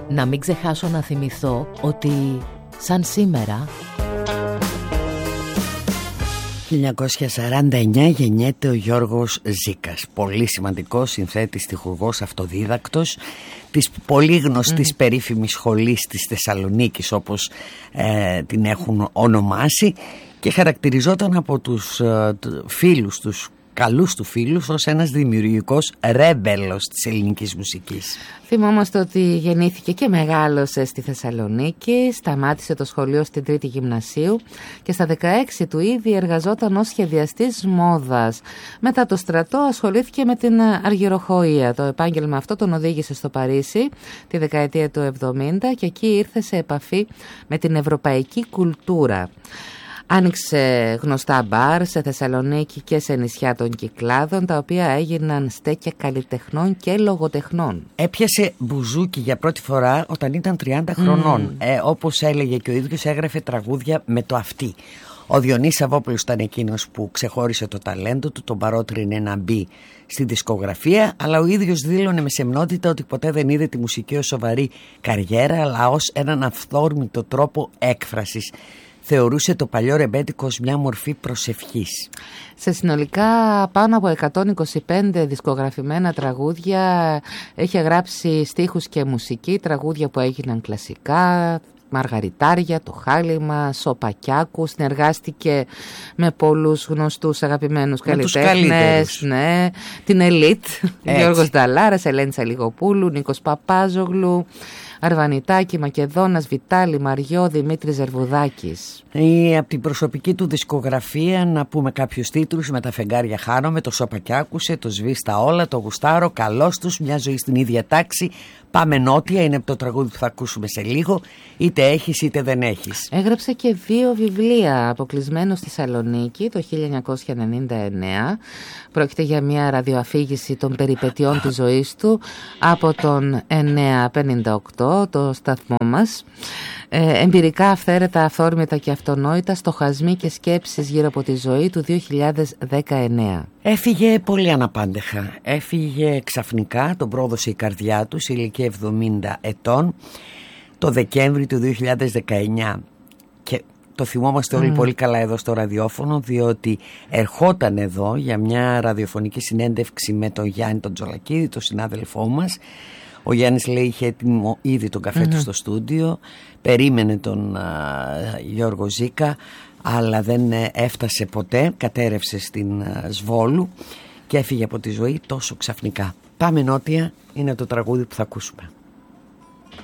Να μην ξεχάσω να θυμηθώ ότι σαν σήμερα 1949 γεννιέται ο Γιώργος Ζήκας, πολύ σημαντικός συνθέτης, στιχουργός, αυτοδίδακτος της πολύ γνωστής περίφημης σχολής της Θεσσαλονίκης, όπως την έχουν ονομάσει, και χαρακτηριζόταν από τους φίλους, τους καλούς του φίλους, ως ένας δημιουργικός ρέμπελος της ελληνικής μουσικής. Θυμόμαστε ότι γεννήθηκε και μεγάλωσε στη Θεσσαλονίκη, σταμάτησε το σχολείο στην Τρίτη Γυμνασίου και στα 16 του ήδη εργαζόταν ως σχεδιαστής μόδας. Μετά το στρατό ασχολήθηκε με την αργυροχοΐα. Το επάγγελμα αυτό τον οδήγησε στο Παρίσι τη δεκαετία του 70 και εκεί ήρθε σε επαφή με την ευρωπαϊκή κουλτούρα. Άνοιξε γνωστά μπαρ σε Θεσσαλονίκη και σε νησιά των Κυκλάδων, τα οποία έγιναν στέκια καλλιτεχνών και λογοτεχνών. Έπιασε μπουζούκι για πρώτη φορά όταν ήταν 30 χρονών. Όπως έλεγε και ο ίδιος, έγραφε τραγούδια με το αυτί. Ο Διονύσης Σαββόπουλος ήταν εκείνος που ξεχώρισε το ταλέντο του, τον παρότρινε να μπει στη δισκογραφία, αλλά ο ίδιος δήλωνε με σεμνότητα ότι ποτέ δεν είδε τη μουσική ως σοβαρή καριέρα, αλλά ως έναν αυθόρμητο τρόπο έκφρασης. Θεωρούσε το παλιό ρεμπέτικο ως μια μορφή προσευχής. Σε συνολικά πάνω από 125 δισκογραφημένα τραγούδια έχει γράψει στίχους και μουσική, τραγούδια που έγιναν κλασικά, Μαργαριτάρια, το Χάλιμα, Σοπακιάκου. Συνεργάστηκε με πολλούς γνωστούς αγαπημένους καλλιτέχνες, ναι, την Ελίτ, Γιώργος Νταλάρας, Ελένη Αλιγοπούλου, Νίκος Παπάζογλου, Αρβανιτάκη, Μακεδόνας, Βιτάλη, Μαριό, Δημήτρης Ζερβουδάκης. Από την προσωπική του δισκογραφία να πούμε κάποιους τίτλους: «Με τα φεγγάρια χάνομαι», το «Σοπακιάκουσε», το «Σβήστα όλα», το «Γουστάρο», «Καλός τους», «Μια ζωή στην ίδια τάξη», «Πάμε νότια», είναι από το τραγούδι που θα ακούσουμε σε λίγο, «Είτε έχεις είτε δεν έχεις». Έγραψε και 2 βιβλία, αποκλεισμένο στη Θεσσαλονίκη το 1999. Πρόκειται για μια ραδιοαφήγηση των περιπετειών της ζωής του από τον 958, το σταθμό μας. Εμπειρικά, αυθαίρετα, αυθόρμητα και αυτονόητα, στοχασμοί και σκέψεις γύρω από τη ζωή του 2019. Έφυγε πολύ αναπάντεχα. Έφυγε ξαφνικά, τον πρόδωσε η καρδιά του σε ηλικία 70 ετών το Δεκέμβρη του 2019. Και το θυμόμαστε όλοι πολύ καλά εδώ στο ραδιόφωνο, διότι ερχόταν εδώ για μια ραδιοφωνική συνέντευξη με τον Γιάννη τον Τζολακίδη, τον συνάδελφό μας. Ο Γιάννης, λέει, είχε έτοιμο ήδη τον καφέ του στο στούντιο, περίμενε τον Γιώργο Ζήκα, αλλά δεν έφτασε ποτέ, κατέρευσε στην Σβόλου και έφυγε από τη ζωή τόσο ξαφνικά. «Πάμε νότια» είναι το τραγούδι που θα ακούσουμε.